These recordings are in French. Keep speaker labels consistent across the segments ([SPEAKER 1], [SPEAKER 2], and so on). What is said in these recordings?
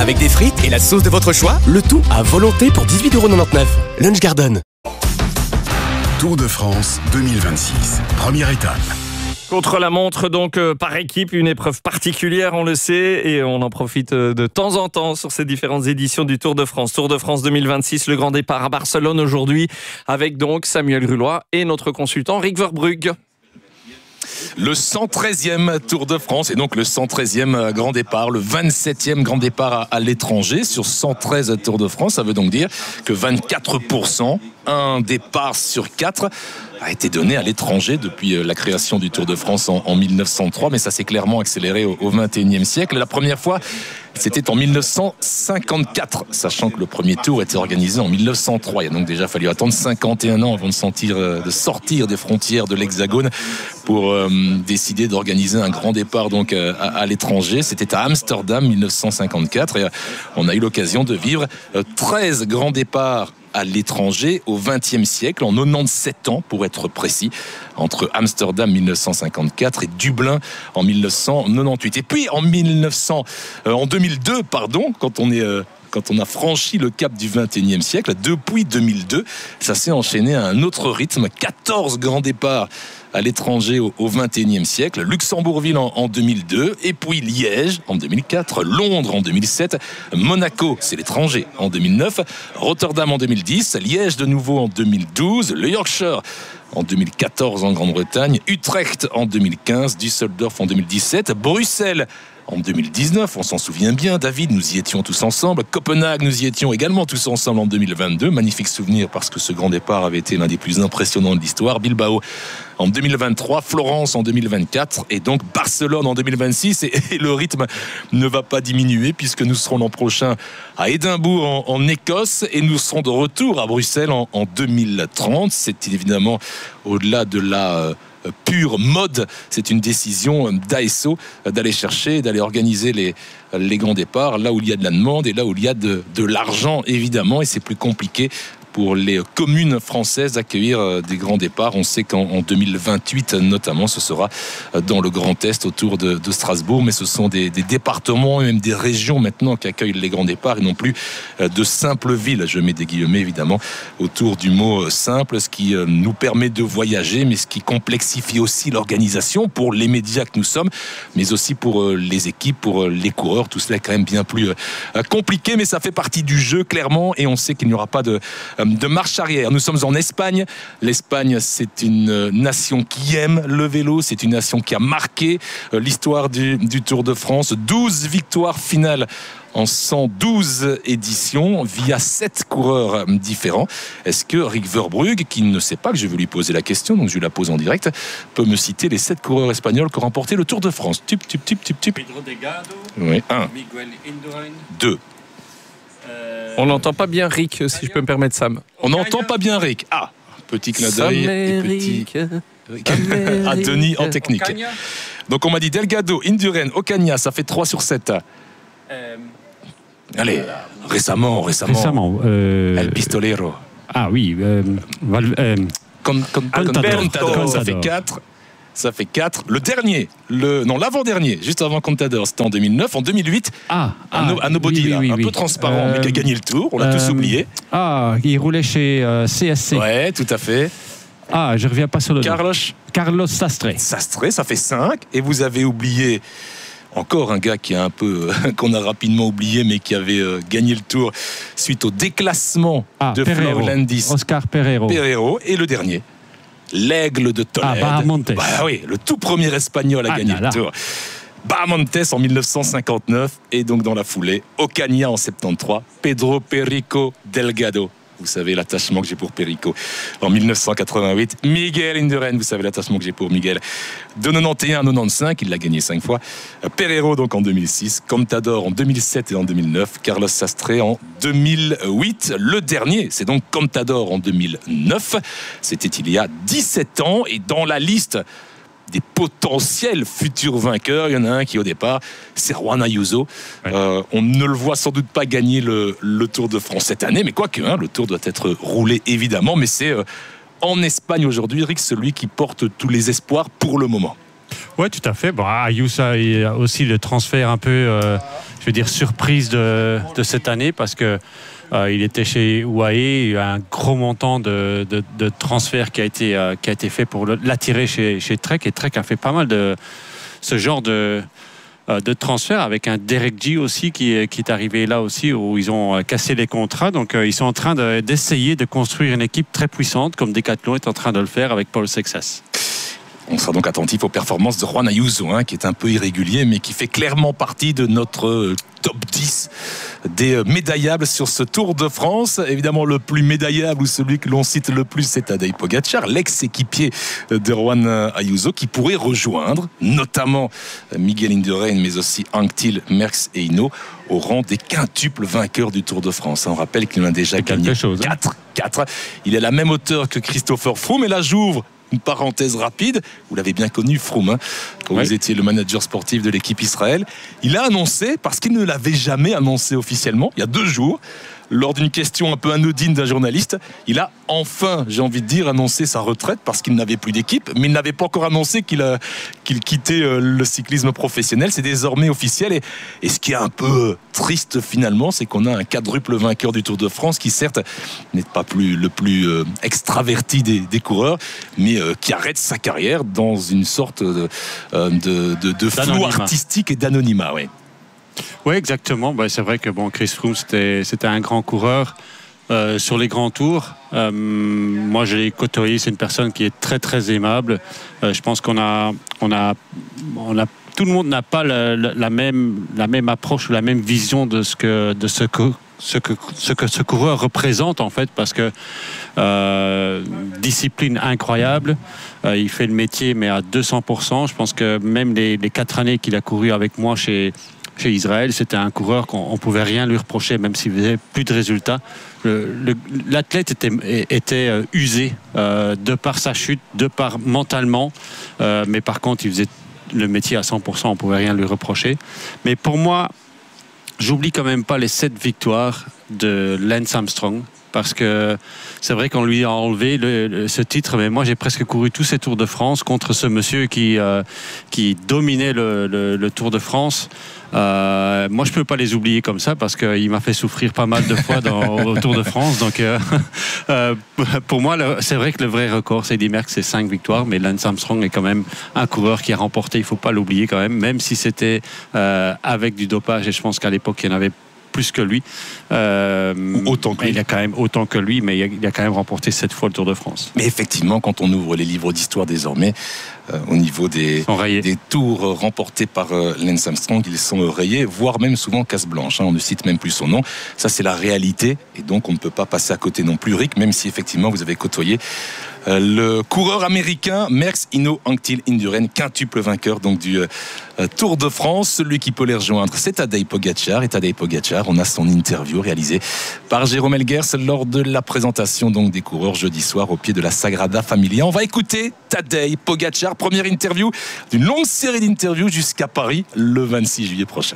[SPEAKER 1] Avec des frites et la sauce de votre choix, le tout à volonté pour 18,99 €. Lunch Garden.
[SPEAKER 2] Tour de France 2026, première étape.
[SPEAKER 3] Contre-la-montre, donc, par équipe, une épreuve particulière, on le sait, et on en profite de temps en temps sur ces différentes éditions du Tour de France. Tour de France 2026, le grand départ à Barcelone aujourd'hui, avec donc Samuel Grulois et notre consultant Rick Verbrugge.
[SPEAKER 4] Le 113e Tour de France et donc le 113e grand départ, le 27e grand départ à l'étranger sur 113 Tours de France. Ça veut donc dire que 24%, un départ sur 4, a été donné à l'étranger depuis la création du Tour de France en 1903, mais ça s'est clairement accéléré au XXIe siècle. La première fois, c'était en 1954, sachant que le premier tour était organisé en 1903. Il a donc déjà fallu attendre 51 ans avant de sortir des frontières de l'Hexagone pour décider d'organiser un grand départ donc à l'étranger. C'était à Amsterdam 1954 et on a eu l'occasion de vivre 13 grands départs à l'étranger au XXe siècle, en 97 ans pour être précis, entre Amsterdam 1954 et Dublin en 1998. Et puis en 2002, quand on a franchi le cap du XXIe siècle, depuis 2002, ça s'est enchaîné à un autre rythme, 14 grands départs à l'étranger au XXIe siècle, Luxembourgville en 2002, et puis Liège en 2004, Londres en 2007, Monaco, c'est l'étranger, en 2009, Rotterdam en 2010, Liège de nouveau en 2012, le Yorkshire en 2014 en Grande-Bretagne, Utrecht en 2015, Düsseldorf en 2017, Bruxelles en 2019, on s'en souvient bien, David, nous y étions tous ensemble. Copenhague, nous y étions également tous ensemble en 2022. Magnifique souvenir parce que ce grand départ avait été l'un des plus impressionnants de l'histoire. Bilbao en 2023, Florence en 2024 et donc Barcelone en 2026. Et le rythme ne va pas diminuer puisque nous serons l'an prochain à Édimbourg en Écosse et nous serons de retour à Bruxelles en 2030. C'est évidemment au-delà de la pure mode, c'est une décision d'ASO d'aller chercher, d'aller organiser les grands départs là où il y a de la demande et là où il y a de l'argent évidemment, et c'est plus compliqué pour les communes françaises d'accueillir des grands départs. On sait qu'en 2028 notamment ce sera dans le Grand Est autour de Strasbourg, mais ce sont des départements et même des régions maintenant qui accueillent les grands départs et non plus de simples villes, je mets des guillemets évidemment autour du mot simple, ce qui nous permet de voyager mais ce qui complexifie aussi l'organisation pour les médias que nous sommes, mais aussi pour les équipes, pour les coureurs. Tout cela est quand même bien plus compliqué, mais ça fait partie du jeu clairement, et on sait qu'il n'y aura pas de marche arrière. Nous sommes en Espagne. L'Espagne, c'est une nation qui aime le vélo. C'est une nation qui a marqué l'histoire du Tour de France. 12 victoires finales en 112 éditions via 7 coureurs différents. Est-ce que Rick Verbrugge, qui ne sait pas que je vais lui poser la question, donc je lui la pose en direct, peut me citer les 7 coureurs espagnols qui ont remporté le Tour de France? Pedro
[SPEAKER 5] Delgado.
[SPEAKER 4] Oui, 1.
[SPEAKER 5] Miguel Indurain.
[SPEAKER 4] 2.
[SPEAKER 3] On n'entend pas bien Rick, si je peux me permettre, Sam.
[SPEAKER 4] On n'entend pas bien Rick. Ah, petit clin d'œil et petit... à Denis en technique.
[SPEAKER 5] Ocaña.
[SPEAKER 4] Donc on m'a dit Delgado, Indurain, Ocaña, ça fait 3 sur 7. Allez, récemment. El Pistolero.
[SPEAKER 6] Ah oui.
[SPEAKER 4] Contador, ça fait 4. Ça fait 4. Le dernier, l'avant-dernier, juste avant Contador, c'était en 2009. En 2008, à Nobody,
[SPEAKER 6] oui,
[SPEAKER 4] un peu transparent, mais qui a gagné le Tour. On l'a tous oublié.
[SPEAKER 6] Il roulait chez CSC.
[SPEAKER 4] Ouais, tout à fait.
[SPEAKER 6] Je ne reviens pas sur le nom. Carlos Sastre.
[SPEAKER 4] Sastre, ça fait 5. Et vous avez oublié encore un gars qu'on a rapidement oublié, mais qui avait gagné le Tour suite au déclassement de Flor Landis.
[SPEAKER 6] Oscar Pereiro.
[SPEAKER 4] Et le dernier, l'Aigle de Tolède.
[SPEAKER 6] Bahamontes.
[SPEAKER 4] Oui, le tout premier Espagnol à gagner le Tour. Bahamontes en 1959 et donc dans la foulée, Ocaña en 73, Pedro Perico Delgado. Vous savez l'attachement que j'ai pour Perico. En 1988, Miguel Indurain, vous savez l'attachement que j'ai pour Miguel. De 91 à 95, il l'a gagné 5 fois. Pereiro donc en 2006, Contador en 2007 et en 2009, Carlos Sastre en 2008. Le dernier, c'est donc Contador en 2009. C'était il y a 17 ans et dans la liste des potentiels futurs vainqueurs, il y en a un qui au départ, c'est Juan Ayuso. On ne le voit sans doute pas gagner le Tour de France cette année, mais quoique, le Tour doit être roulé évidemment, mais c'est en Espagne aujourd'hui, Rick, celui qui porte tous les espoirs pour le moment.
[SPEAKER 6] Oui, tout à fait. Bon, Ayuso il y a aussi le transfert un peu, surprise de cette année parce que il était chez UAE, il y a un gros montant de transfert qui a été fait pour l'attirer chez Trek, et Trek a fait pas mal de ce genre de transfert avec un Derek G aussi qui est arrivé là aussi, où ils ont cassé les contrats. Donc ils sont en train d'essayer de construire une équipe très puissante comme Decathlon est en train de le faire avec Paul Sexas.
[SPEAKER 4] On sera donc attentif aux performances de Juan Ayuso, qui est un peu irrégulier, mais qui fait clairement partie de notre top 10 des médaillables sur ce Tour de France. Évidemment, le plus médaillable ou celui que l'on cite le plus, c'est Tadej Pogačar, l'ex-équipier de Juan Ayuso, qui pourrait rejoindre notamment Miguel Indurain, mais aussi Hank Thiel, Merckx et Hinault, au rang des quintuples vainqueurs du Tour de France. On rappelle qu'il en a déjà gagné 4. Il est à la même hauteur que Christopher Froome, et là j'ouvre une parenthèse rapide. Vous l'avez bien connu, Froome, quand vous étiez le manager sportif de l'équipe Israël. Il a annoncé, parce qu'il ne l'avait jamais annoncé officiellement, il y a 2 jours, lors d'une question un peu anodine d'un journaliste, il a enfin, j'ai envie de dire, annoncé sa retraite parce qu'il n'avait plus d'équipe, mais il n'avait pas encore annoncé qu'il quittait le cyclisme professionnel. C'est désormais officiel, et ce qui est un peu triste finalement, c'est qu'on a un quadruple vainqueur du Tour de France qui certes n'est pas le plus extraverti des coureurs, mais qui arrête sa carrière dans une sorte de flou artistique et d'anonymat.
[SPEAKER 6] Oui, exactement. C'est vrai que Chris Froome, c'était un grand coureur sur les grands tours. Moi, je l'ai côtoyé. C'est une personne qui est très, très aimable. Je pense tout le monde n'a pas la même approche ou la même vision de ce que ce coureur représente, en fait, parce que discipline incroyable. Il fait le métier, mais à 200%. Je pense que même les 4 années qu'il a couru avec moi chez Israël, c'était un coureur qu'on ne pouvait rien lui reprocher, même s'il faisait plus de résultats. L'athlète était usé de par sa chute, de par mentalement, mais par contre, il faisait le métier à 100%, on ne pouvait rien lui reprocher. Mais pour moi, j'oublie quand même pas les 7 victoires de Lance Armstrong, parce que c'est vrai qu'on lui a enlevé ce titre, mais moi j'ai presque couru tous ces Tours de France contre ce monsieur qui dominait le Tour de France. Moi je peux pas les oublier comme ça, parce qu'il m'a fait souffrir pas mal de fois au Tour de France. Donc pour moi c'est vrai que le vrai record, c'est Eddy Merckx, c'est 5 victoires, mais Lance Armstrong est quand même un coureur qui a remporté, il faut pas l'oublier quand même si c'était avec du dopage, et je pense qu'à l'époque il y en avait plus que lui.
[SPEAKER 4] Autant que lui.
[SPEAKER 6] Il y a quand même autant que lui, mais il a quand même remporté 7 fois le Tour de France.
[SPEAKER 4] Mais effectivement, quand on ouvre les livres d'histoire désormais, au niveau des tours remportés par Lance Armstrong, ils sont rayés, voire même souvent casse blanche. On ne cite même plus son nom. Ça, c'est la réalité, et donc on ne peut pas passer à côté non plus, Rick, même si effectivement vous avez côtoyé le coureur américain Merckx, Hinault, Hank Thiel, Indurain, quintuple vainqueur donc du Tour de France. Celui qui peut les rejoindre, c'est Tadej Pogačar. Et Tadej Pogačar, on a son interview réalisée par Jérôme Elguers lors de la présentation donc des coureurs jeudi soir au pied de la Sagrada Familia. On va écouter Tadej Pogačar, première interview d'une longue série d'interviews jusqu'à Paris le 26 juillet prochain.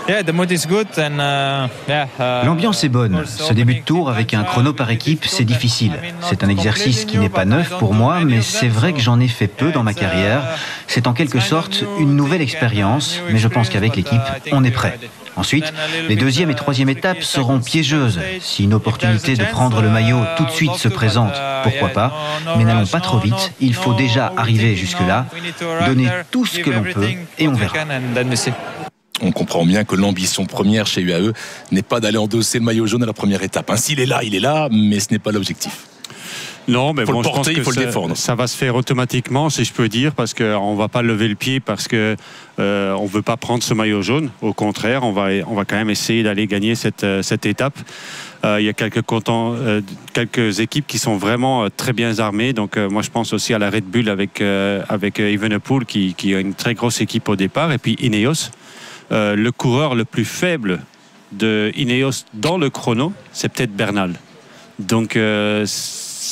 [SPEAKER 7] L'ambiance est bonne. Ce début de tour avec un chrono par équipe, c'est difficile. C'est un exercice qui n'est pas neuf pour moi, mais c'est vrai que j'en ai fait peu dans ma carrière. C'est en quelque sorte une nouvelle expérience, mais je pense qu'avec l'équipe, on est prêt. Ensuite, les 2e et 3e étapes seront piégeuses. Si une opportunité de prendre le maillot tout de suite se présente, pourquoi pas, mais n'allons pas trop vite. Il faut déjà arriver jusque-là, donner tout ce que l'on peut, et on verra.
[SPEAKER 4] On comprend bien que l'ambition première chez UAE n'est pas d'aller endosser le maillot jaune à la première étape. S'il est là, mais ce n'est pas l'objectif.
[SPEAKER 6] Non, mais
[SPEAKER 4] faut le porter, il faut le défendre.
[SPEAKER 6] Ça va se faire automatiquement, si je peux dire, parce qu'on ne va pas lever le pied parce qu'on ne veut pas prendre ce maillot jaune. Au contraire, on va quand même essayer d'aller gagner cette étape. Il y a quelques équipes qui sont vraiment très bien armées. Donc moi je pense aussi à la Red Bull avec Evenepoel qui a une très grosse équipe au départ. Et puis Ineos. Le coureur le plus faible de Ineos dans le chrono, c'est peut-être Bernal. Donc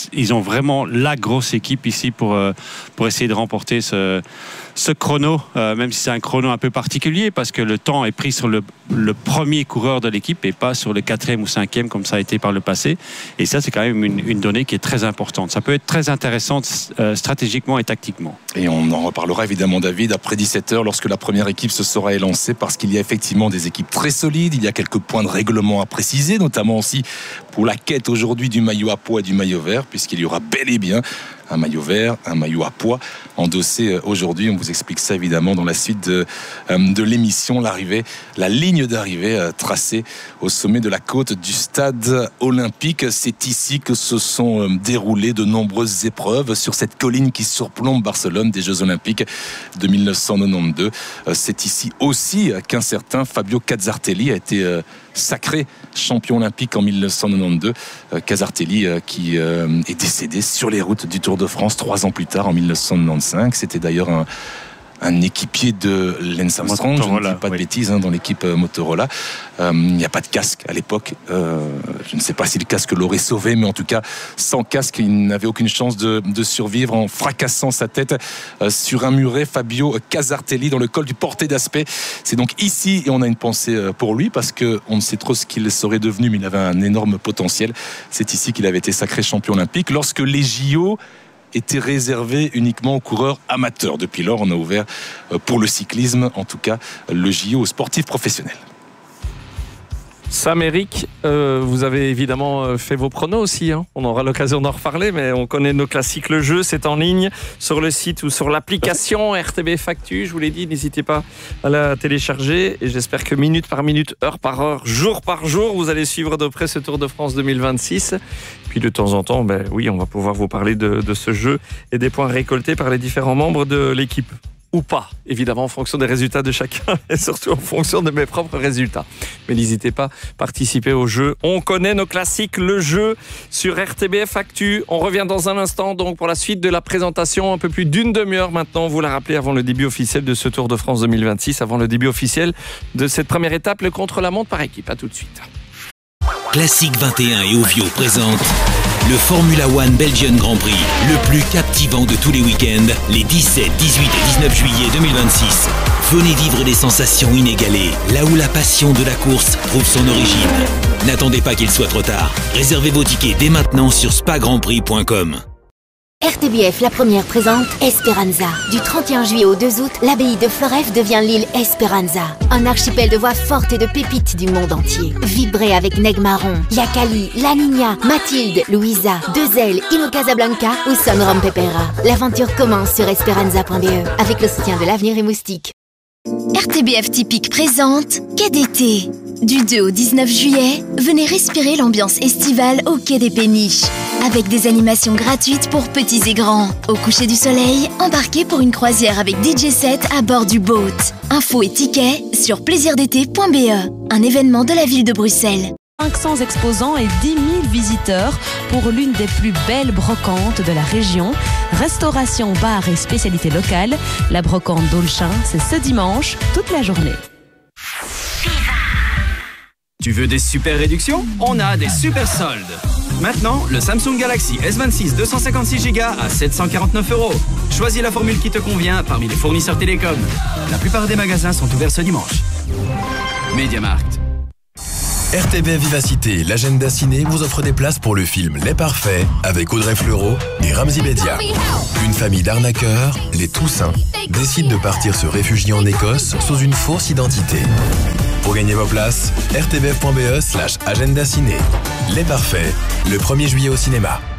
[SPEAKER 6] ils ont vraiment la grosse équipe ici pour essayer de remporter ce chrono, même si c'est un chrono un peu particulier parce que le temps est pris sur le premier coureur de l'équipe et pas sur le 4e ou 5e comme ça a été par le passé. Et ça, c'est quand même une donnée qui est très importante. Ça peut être très intéressant stratégiquement et tactiquement.
[SPEAKER 4] Et on en reparlera évidemment, David, après 17h lorsque la première équipe se sera élancée parce qu'il y a effectivement des équipes très solides. Il y a quelques points de règlement à préciser, notamment aussi pour la quête aujourd'hui du maillot à pois et du maillot vert, puisqu'il y aura bel et bien un maillot vert, un maillot à pois endossé aujourd'hui. On vous explique ça évidemment dans la suite de l'émission. La ligne d'arrivée tracée au sommet de la côte du stade olympique. C'est ici que se sont déroulées de nombreuses épreuves sur cette colline qui surplombe Barcelone des Jeux Olympiques de 1992. C'est ici aussi qu'un certain Fabio Casartelli a été sacré champion olympique en 1992. Casartelli qui est décédé sur les routes du Tour de France 3 ans plus tard en 1995. C'était d'ailleurs un équipier de Lance Armstrong, je ne dis pas de bêtises, dans l'équipe Motorola. Il n'y a pas de casque à l'époque. Je ne sais pas si le casque l'aurait sauvé, mais en tout cas, sans casque, il n'avait aucune chance de survivre en fracassant sa tête sur un muret. Fabio Casartelli dans le col du Porte d'Aspet. C'est donc ici, et on a une pensée pour lui, parce qu'on ne sait trop ce qu'il serait devenu, mais il avait un énorme potentiel. C'est ici qu'il avait été sacré champion olympique, lorsque les JO était réservé uniquement aux coureurs amateurs. Depuis lors, on a ouvert pour le cyclisme, en tout cas, le JO aux sportifs professionnels.
[SPEAKER 3] Sam, Eric, vous avez évidemment fait vos pronos aussi. On aura l'occasion d'en reparler, mais on connaît nos classiques. Le jeu, c'est en ligne sur le site ou sur l'application RTBF Actu. Je vous l'ai dit, n'hésitez pas à la télécharger. Et j'espère que minute par minute, heure par heure, jour par jour, vous allez suivre de près ce Tour de France 2026. Puis de temps en temps, oui, on va pouvoir vous parler de ce jeu et des points récoltés par les différents membres de l'équipe. Ou pas, évidemment, en fonction des résultats de chacun et surtout en fonction de mes propres résultats. Mais n'hésitez pas à participer au jeu. On connaît nos classiques, le jeu sur RTBF Actu. On revient dans un instant donc pour la suite de la présentation, un peu plus d'une demi-heure maintenant. Vous la rappelez avant le début officiel de ce Tour de France 2026, avant le début officiel de cette première étape, le contre-la-montre par équipe. À tout de suite.
[SPEAKER 8] Classique 21 et Ovio présente le Formula One Belgian Grand Prix, le plus captivant de tous les week-ends, les 17, 18 et 19 juillet 2026. Venez vivre des sensations inégalées, là où la passion de la course trouve son origine. N'attendez pas qu'il soit trop tard. Réservez vos tickets dès maintenant sur spagrandprix.com.
[SPEAKER 9] RTBF La Première présente Esperanza. Du 31 juillet au 2 août, l'abbaye de Floreffe devient l'île Esperanza. Un archipel de voix fortes et de pépites du monde entier. Vibrez avec Neg Marron, Yakali, La Niña, Mathilde, Louisa, Deux-Ailes, Ino Casablanca ou Son Rom Pepera. L'aventure commence sur esperanza.be avec le soutien de l'Avenir et Moustique.
[SPEAKER 10] RTBF Typique présente Quai d'été. Du 2 au 19 juillet, venez respirer l'ambiance estivale au Quai des Péniches. Avec des animations gratuites pour petits et grands. Au coucher du soleil, embarquez pour une croisière avec DJ set à bord du boat. Infos et tickets sur plaisirdété.be. Un événement de la ville de Bruxelles.
[SPEAKER 11] 500 exposants et 10 000 visiteurs pour l'une des plus belles brocantes de la région. Restauration, bar et spécialités locales. La brocante d'Aulchin, c'est ce dimanche, toute la journée.
[SPEAKER 12] Tu veux des super réductions? On a des super soldes. Maintenant, le Samsung Galaxy S26 256Go à 749 €. Choisis la formule qui te convient parmi les fournisseurs télécoms. La plupart des magasins sont ouverts ce dimanche. MediaMarkt.
[SPEAKER 2] RTBF Vivacité, l'agenda ciné vous offre des places pour le film Les Parfaits avec Audrey Fleurot et Ramzi Bedia. Une famille d'arnaqueurs, les Toussaint, décide de partir se réfugier en Écosse sous une fausse identité. Pour gagner vos places, rtbf.be/agenda ciné. Les Parfaits, le 1er juillet au cinéma.